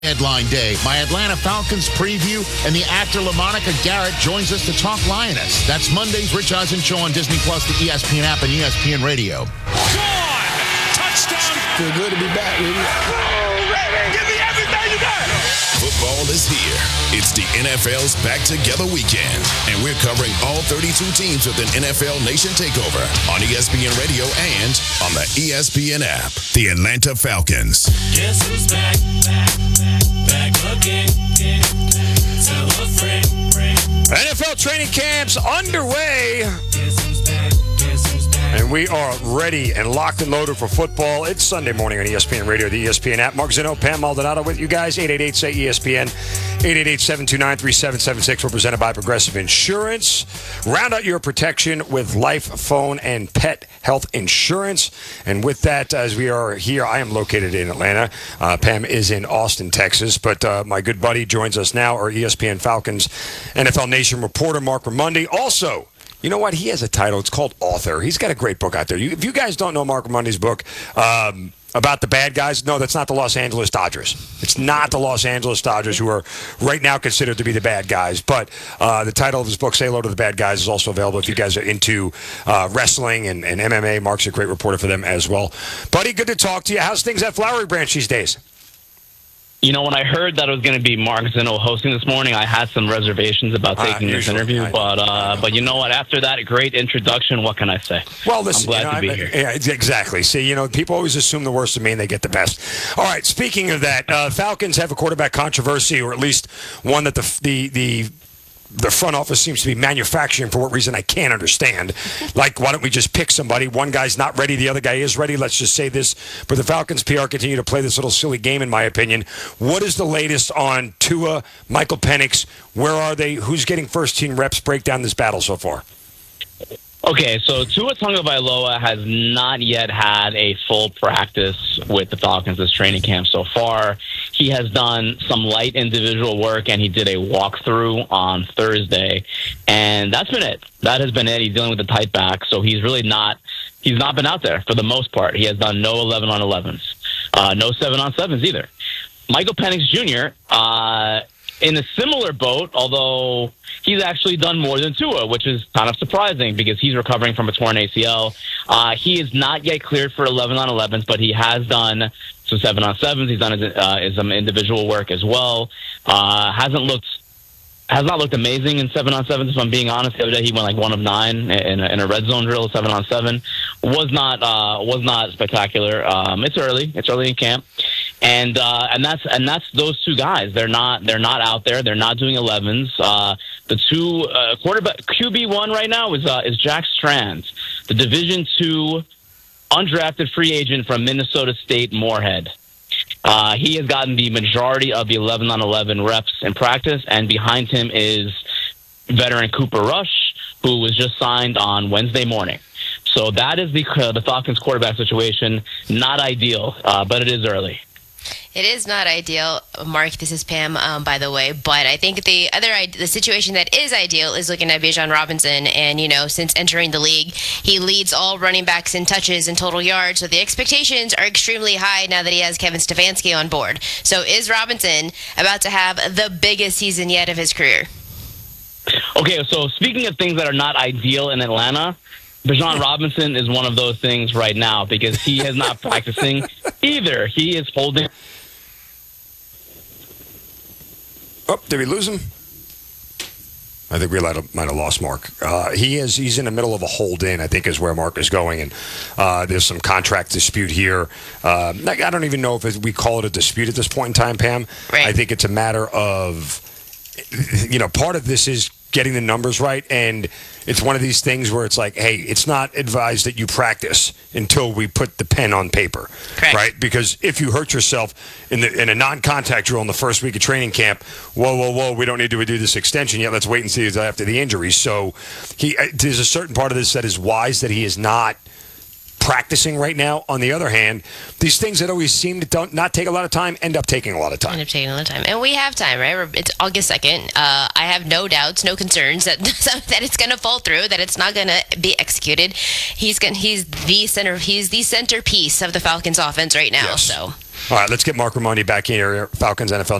Headline day. My Atlanta Falcons preview, and the actor LaMonica Garrett joins us to talk Lioness. That's Mondays, Rich Eisen Show on Disney+, the ESPN app, and ESPN Radio. Gone! Touchdown! Feel good to be back, baby. Oh, baby, give me everything you got! Football is here. It's the NFL's Back Together weekend, and we're covering all 32 teams with an NFL Nation takeover on ESPN Radio and on the ESPN app. The Atlanta Falcons. Guess who's back again? Tell a friend. NFL training camps underway. Guess who's back? And we are ready and locked and loaded for football. It's Sunday morning on ESPN Radio, the ESPN app. Mark Zinno, Pam Maldonado with you guys. 888-SAY-ESPN. 888-729-3776. We're presented by Progressive Insurance. Round out your protection with life, phone, and pet health insurance. And with that, as we are here, I am located in Atlanta. Pam is in Austin, Texas. But my good buddy joins us now, our ESPN Falcons NFL Nation reporter, Mark Ramundi. Also, you know what? He has a title. It's called Author. He's got a great book out there. If you guys don't know Mark Ramundi's book about the bad guys, no, that's not the Los Angeles Dodgers. It's not the Los Angeles Dodgers, who are right now considered to be the bad guys. But the title of his book, Say Hello to the Bad Guys, is also available if you guys are into wrestling and MMA. Mark's a great reporter for them as well. Buddy, good to talk to you. How's things at Flowery Branch these days? You know, when I heard that it was going to be Mark Zinno hosting this morning, I had some reservations about taking this interview. But you know what? After that great introduction, what can I say? Well, listen, I'm glad to be here. Yeah, exactly. See, people always assume the worst of me and they get the best. All right, speaking of that, Falcons have a quarterback controversy, or at least one that the front office seems to be manufacturing for what reason I can't understand. Like, why don't we just pick somebody? One guy's not ready, the other guy is ready. Let's just say this. But the Falcons PR continue to play this little silly game, in my opinion. What is the latest on Tua, Michael Penix? Where are they? Who's getting first-team reps? Break down this battle so far. Okay, so Tua Tagovailoa has not yet had a full practice with the Falcons this training camp so far. He has done some light individual work, and he did a walkthrough on Thursday, and that's been it. That has been it. He's dealing with a tight back, so he's not been out there for the most part. He has done no 11-on-11s, no 7-on-7s either. Michael Penix Jr., in a similar boat, although he's actually done more than Tua, which is kind of surprising because he's recovering from a torn ACL. He is not yet cleared for 11-on-11s, but he has done some 7-on-7s. He's done some individual work as well. Has not looked amazing in 7-on-7s, if I'm being honest. The other day he went like 1 of 9 in a red zone drill, 7-on-7. Was not spectacular. It's early in camp. And that's those two guys. They're not out there. They're not doing 11s. The two quarterback QB1 right now is Jack Strand, the Division II undrafted free agent from Minnesota State Moorhead. He has gotten the majority of the 11-on-11 reps in practice, and behind him is veteran Cooper Rush, who was just signed on Wednesday morning. So that is the Falcons quarterback situation. Not ideal, but it is early. It is not ideal, Mark. This is Pam, by the way. But I think the situation that is ideal is looking at Bijan Robinson. And, since entering the league, he leads all running backs in touches and total yards. So the expectations are extremely high now that he has Kevin Stefanski on board. So is Robinson about to have the biggest season yet of his career? Okay, so speaking of things that are not ideal in Atlanta, Bijan Robinson is one of those things right now because he is not practicing either. He is holding. Oh, did we lose him? I think we might have lost Mark. He's in the middle of a hold-in, I think, is where Mark is going. And there's some contract dispute here. I don't even know if we call it a dispute at this point in time, Pam. Right. I think it's a matter of, part of this is getting the numbers right, and it's one of these things where it's like, hey, it's not advised that you practice until we put the pen on paper. Correct. Right? Because if you hurt yourself in a non-contact drill in the first week of training camp, whoa, we don't need to do this extension yet. Let's wait and see after the injury. So there's a certain part of this that is wise that he is not practicing right now. On the other hand, these things that always seem to not take a lot of time end up taking a lot of time. And we have time, right? It's August 2nd. I have no doubts, no concerns that it's going to fall through, that it's not going to be executed. He's the centerpiece of the Falcons offense right now. Yes. So All right, let's get Mark Ramone back here, Falcons NFL